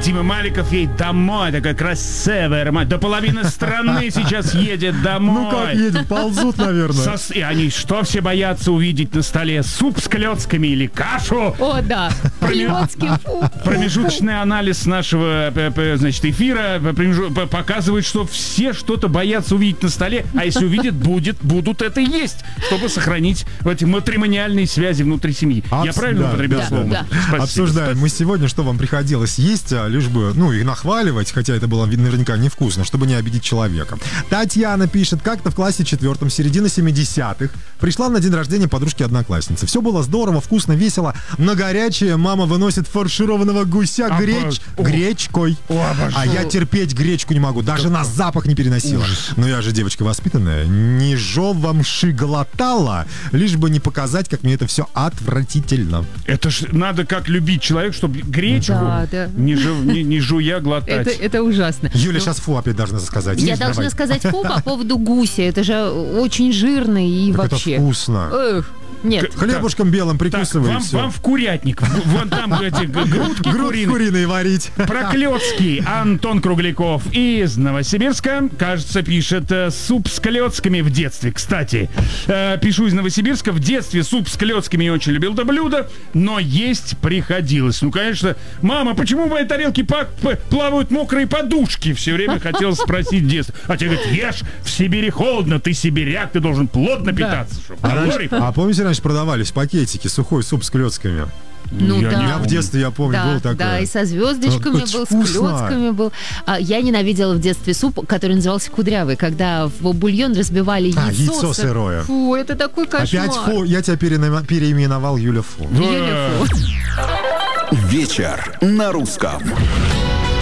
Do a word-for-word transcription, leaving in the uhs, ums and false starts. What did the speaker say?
Дима Маликов едет домой, такая красивая, романтика. До половины страны сейчас едет домой. Ну как едет? Ползут, наверное. Со... И они что все боятся увидеть на столе? Суп с клетками или кашу? О, да. Клетки. Промежуточный анализ нашего, значит, эфира показывает, что все что-то боятся увидеть на столе, а если увидят, будет, будут это есть, чтобы сохранить эти матримониальные связи внутри семьи. Абс... Я правильно да, употребил да, слово? Да, да. Обсуждаем Спасибо. Мы сегодня, что вам приходилось есть, лишь бы, ну, и нахваливать, хотя это было наверняка невкусно, чтобы не обидеть человека. Татьяна пишет, как-то в классе четвертом, середина семидесятых, пришла на день рождения подружки-одноклассницы. Все было здорово, вкусно, весело. На горячее мама выносит фаршированного гуся Обож... греч... О. гречкой. О, а я терпеть гречку не могу, даже на запах не переносила. Ужас. Но я же девочка воспитанная, не жевамши глотала, лишь бы не показать, как мне это все отвратительно. Это ж надо как любить человека, чтобы гречку да, да. Не, жу, не, не жуя глотать. Это, это ужасно. Юля ну, сейчас фу опять должна сказать. Я Есть, должна давай. сказать фу по поводу гуся. Это же очень жирный и так вообще. Это вкусно. Эх. Нет. Хлебушком белым прикусывай. Так, вам, вам в курятник. Вон там эти грудки куриные. куриные варить. Проклёцкий Антон Кругляков из Новосибирска. Кажется, пишет суп с клёцками в детстве. Кстати, пишу из Новосибирска. В детстве суп с клёцками я очень любил это блюдо, но есть приходилось. Ну, конечно, мама, почему в моей тарелке плавают мокрые подушки? Все время хотел спросить в детстве. А тебе говорят, ешь, в Сибири холодно, ты сибиряк, ты должен плотно питаться. Да. А, раньше, а помните, раньше продавались пакетики, сухой суп с клёцками? Ну, я, да. я в детстве, я помню, да, был такой. Да, и со звездочками это был, вкусно. с клёцками был. А, я ненавидела в детстве суп, который назывался кудрявый, когда в бульон разбивали яйцо. А, яйцо сырое. Фу, это такой кошмар. Опять фу, я тебя переименовал Юля Фу. Юля Фу. Вечер на русском.